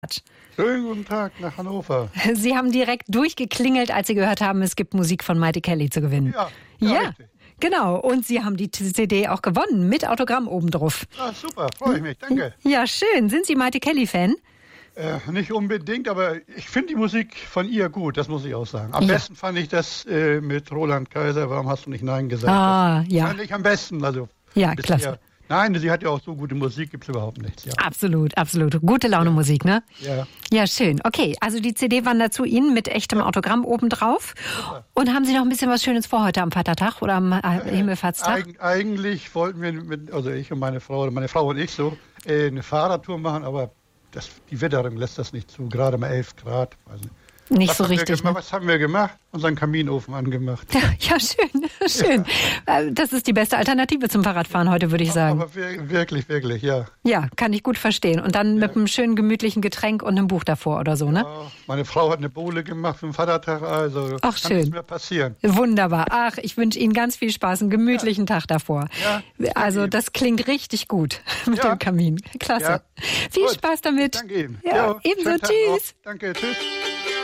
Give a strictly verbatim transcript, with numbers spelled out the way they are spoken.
Schönen guten Tag nach Hannover. Sie haben direkt durchgeklingelt, als Sie gehört haben, es gibt Musik von Mighty Kelly zu gewinnen. Ja, ja, ja richtig. Genau. Und Sie haben die C D auch gewonnen, mit Autogramm obendrauf. Ah, super, freue ich mich, danke. Ja, schön. Sind Sie Mighty Kelly-Fan? Äh, nicht unbedingt, aber ich finde die Musik von ihr gut, das muss ich auch sagen. Am ja. besten fand ich das äh, mit Roland Kaiser, warum hast du nicht Nein gesagt? Ah, das ja. fand ich am besten. Also ja, bisher. Klasse. Nein, sie hat ja auch so gute Musik, gibt es überhaupt nichts. Ja. Absolut, absolut. Gute Laune Musik, ne? Ja. Ja, schön. Okay, also die C D wandert zu Ihnen mit echtem Autogramm obendrauf. Und haben Sie noch ein bisschen was Schönes vor heute am Vatertag oder am äh, Himmelfahrtstag? Eig eigentlich wollten wir, mit, also ich und meine Frau, oder meine Frau und ich so, äh, eine Fahrradtour machen, aber das, die Witterung lässt das nicht zu, gerade mal elf Grad. Also nicht was so richtig. Ne? Was haben wir gemacht? Unseren Kaminofen angemacht. Ja, ja schön, schön. Ja. Das ist die beste Alternative zum Fahrradfahren heute, würde ich sagen. Aber wirklich, wirklich, ja. Ja, kann ich gut verstehen. Und dann ja. mit einem schönen gemütlichen Getränk und einem Buch davor oder so, ne? Ja, meine Frau hat eine Bowle gemacht für den Vatertag, also Ach, kann schön. nichts mehr passieren. Wunderbar. Ach, ich wünsche Ihnen ganz viel Spaß, einen gemütlichen ja. Tag davor. Ja, also das klingt richtig gut mit ja. dem Kamin. Klasse. Ja. Viel gut. Spaß damit. Danke Ihnen. Ja, ja, ebenso. Tschüss. Danke, tschüss.